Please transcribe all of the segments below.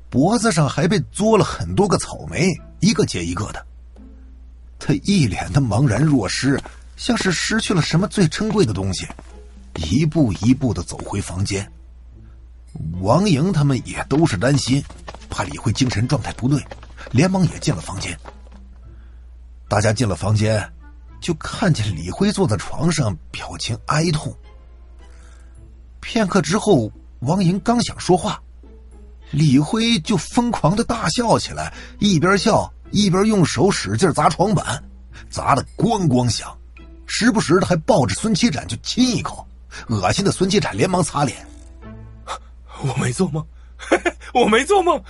脖子上还被嘬了很多个草莓，一个接一个的。他一脸的茫然若失，像是失去了什么最珍贵的东西，一步一步的走回房间。王莹他们也都是担心，怕李辉精神状态不对，连忙也进了房间。大家进了房间，就看见李辉坐在床上，表情哀痛。片刻之后，王莹刚想说话，李辉就疯狂的大笑起来，一边笑一边用手使劲砸床板，砸得咣咣响，时不时的还抱着孙七展就亲一口，恶心的孙七展连忙擦脸。 我没做梦，我没做梦。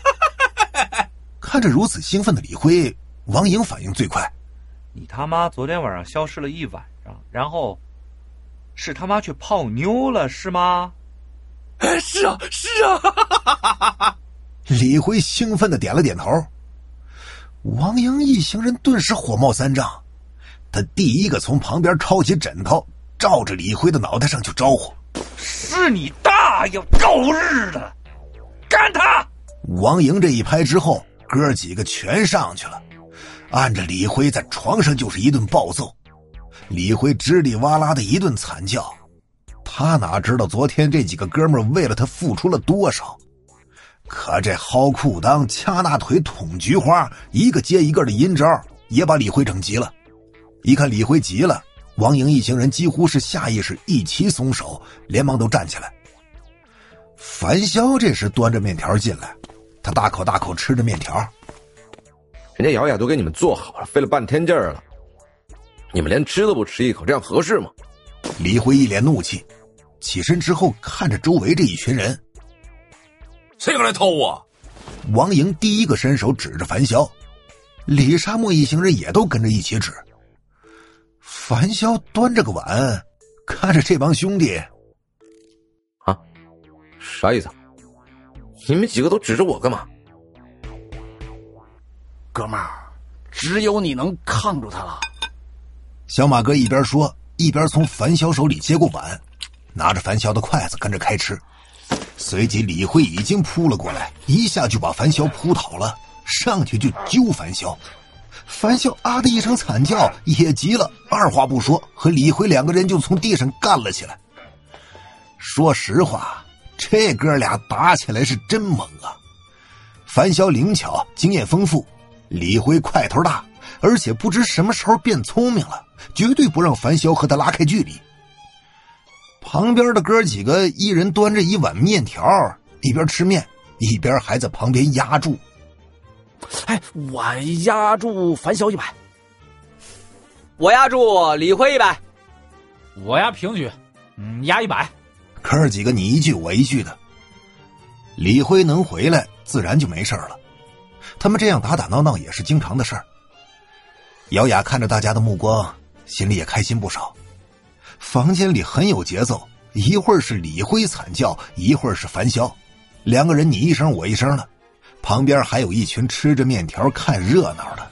看着如此兴奋的李辉，王莹反应最快。 你他妈昨天晚上消失了一晚上，然后是他妈去泡妞了是吗？ 是啊是啊。 李辉兴奋的点了点头。王莹一行人顿时火冒三丈，他第一个从旁边抄起枕头，照着李辉的脑袋上就招呼： 是你大爷狗日的，干他！ 王莹这一拍之后，哥几个全上去了，按着李辉在床上就是一顿暴揍。李辉吱里哇啦的一顿惨叫，他哪知道昨天这几个哥们为了他付出了多少。可这薅裤裆、掐大腿、捅菊花，一个接一个的阴招，也把李辉整急了。一看李辉急了，王莹一行人几乎是下意识一齐松手，连忙都站起来。樊潇这时端着面条进来，他大口大口吃着面条。 人家姚雅都给你们做好了，费了半天劲儿了，你们连吃都不吃一口，这样合适吗？ 李辉一脸怒气，起身之后看着周围这一群人， 谁敢来偷我？ 王莹第一个伸手指着樊潇，李沙漠一行人也都跟着一起指。樊潇端着个碗，看着这帮兄弟， 啊，啥意思？你们几个都指着我干嘛？ 哥们儿，只有你能抗住他了。 小马哥一边说，一边从樊潇手里接过碗，拿着樊潇的筷子跟着开吃。随即李辉已经扑了过来，一下就把樊潇扑倒了，上去就揪樊潇。樊潇啊的一声惨叫，也急了，二话不说和李辉两个人就从地上干了起来。说实话，这哥俩打起来是真猛啊！樊潇灵巧，经验丰富，李辉块头大，而且不知什么时候变聪明了，绝对不让樊潇和他拉开距离。旁边的哥几个一人端着一碗面条，一边吃面一边还在旁边压住。 哎，我压住樊潇100， 我压住李辉100， 我压平局，压100。 哥几个你一句我一句的。李辉能回来，自然就没事了。他们这样打打闹闹也是经常的事儿。姚雅看着大家的目光，心里也开心不少。房间里很有节奏，一会儿是李辉惨叫，一会儿是樊潇，两个人你一声我一声的，旁边还有一群吃着面条看热闹的。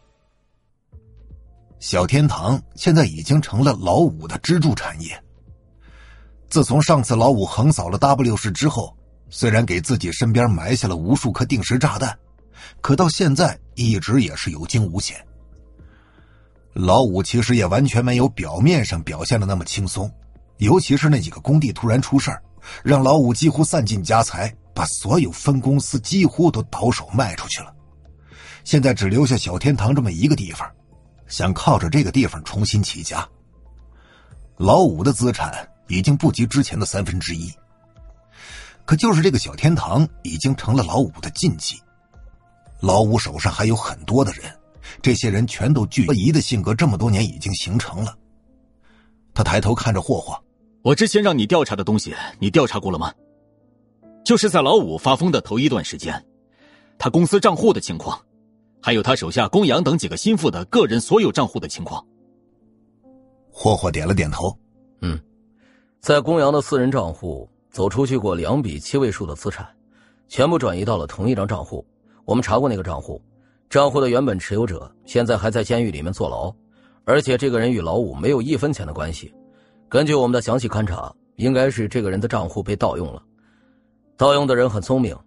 小天堂现在已经成了老五的支柱产业。自从上次老五横扫了 W 市之后，虽然给自己身边埋下了无数颗定时炸弹，可到现在一直也是有惊无险。老五其实也完全没有表面上表现的那么轻松，尤其是那几个工地突然出事儿，让老五几乎散尽家财，把所有分公司几乎都倒手卖出去了。现在只留下小天堂这么一个地方，想靠着这个地方重新起家。老五的资产已经不及之前的1/3，可就是这个小天堂已经成了老五的禁忌。老五手上还有很多的人，这些人全都具疑的性格，这么多年已经形成了。他抬头看着霍霍， 我之前让你调查的东西，你调查过了吗？就是在老五发疯的头一段时间，他公司账户的情况，还有他手下公羊等几个心腹的个人所有账户的情况。 霍霍点了点头。 在公羊的私人账户走出去过2笔7位数的资产，全部转移到了同一张账户。我们查过那个账户，账户的原本持有者现在还在监狱里面坐牢，而且这个人与老五没有1分钱的关系。根据我们的详细勘查，应该是这个人的账户被盗用了。盗用的人很聪明，